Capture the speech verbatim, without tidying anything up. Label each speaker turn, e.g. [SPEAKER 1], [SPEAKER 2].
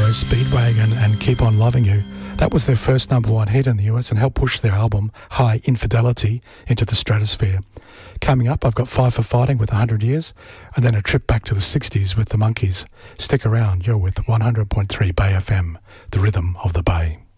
[SPEAKER 1] Speedwagon and Keep On Loving You. That was their first number one hit in the U S and helped push their album High Infidelity into the stratosphere. Coming up, I've got Five for Fighting with one hundred years, and then a trip back to the sixties with the Monkees. Stick around, you're with one hundred point three Bay F M, the rhythm of the Bay.